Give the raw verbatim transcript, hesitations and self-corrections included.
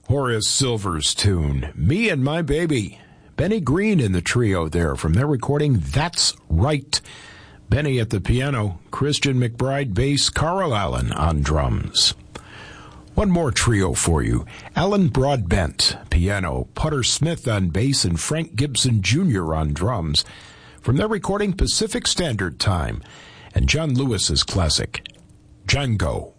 Horace Silver's tune, Me and My Baby. Benny Green in the trio there from their recording, That's Right. Benny at the piano, Christian McBride bass, Carl Allen on drums. One more trio for you. Alan Broadbent, piano, Putter Smith on bass, and Frank Gibson Junior on drums. From their recording, Pacific Standard Time, and John Lewis's classic, Django.